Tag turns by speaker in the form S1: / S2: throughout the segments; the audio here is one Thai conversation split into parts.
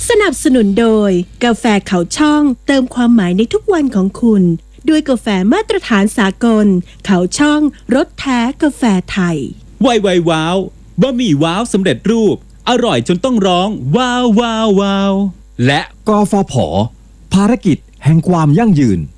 S1: สนับสนุนโดยกาแฟเขาช่องเติมความหมายในทุกวันของคุณด้วยกาแฟมาตรฐานสากลเขาช่องรสแท้กาแฟไทย
S2: ไวว้าวบะหมี่ว้าวสำเร็จรูปอร่อยจนต้องร้องว้าวว้าวว้าวและ
S3: กฟผ.ภารกิจแห่งความยั่งยืน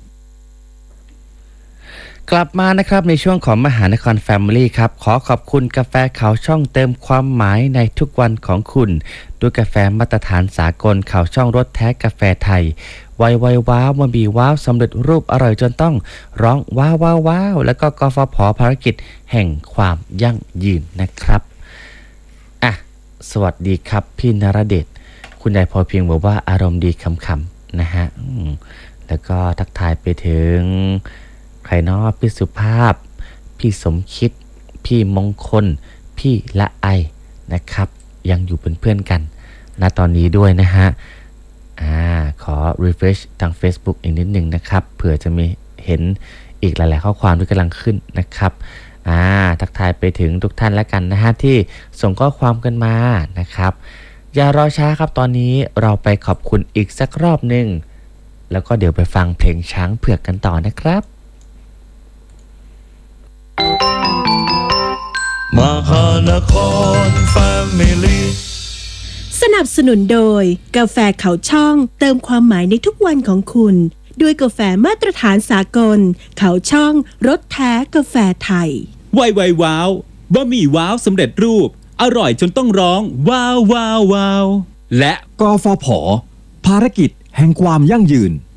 S4: กลับมานะครับในช่วงของมหานคร Family ครับขอขอบคุณกาแฟเขาช่องเติมความหมายในทุกวันของคุณด้วยกาแฟมาตรฐานสากลเขาช่องรสแท้กาแฟไทยไวว้าวบะหมี่ว้าวสำเร็จรูปอร่อยจนต้องร้องว้าวว้าวว้าวแล้วก็กฟผ.ภารกิจแห่งความยั่งยืนนะครับสวัสดีครับพี่นรเดชคุณยายพอเพียงบอกว่าอารมณ์ดีคำๆนะฮะแล้วก็ทักทายไปถึงใครเนาะพี่สุภาพพี่สมคิดพี่มงคลพี่ละไอนะครับยังอยู่เป็นเพื่อนกันณตอนนี้ด้วยนะฮะขอ refresh ทาง Facebook อีกนิดหนึ่งนะครับเผื่อจะมีเห็นอีกหลายๆข้อความที่กำลังขึ้นนะครับทักทายไปถึงทุกท่านแล้วกันนะฮะที่ส่งข้อความกันมานะครับอย่ารอช้าครับตอนนี้เราไปขอบคุณอีกสักรอบหนึ่งแล้วก็เดี๋ยวไปฟังเพลงช้างเผือกกันต่อนะครับ
S5: มหานคร Family
S1: สนับสนุนโดยกาแฟเขาช่องเติมความหมายในทุกวันของคุณด้วยกาแฟมาตรฐานสากลเขาช่องรสแท้กาแฟไทย
S2: ไวว้าวบะหมี่ว้าวสำเร็จรูปอร่อยจนต้องร้องว้าวว้าวว้าวและ
S3: กฟผ.ภารกิจแห่งความยั่งยืน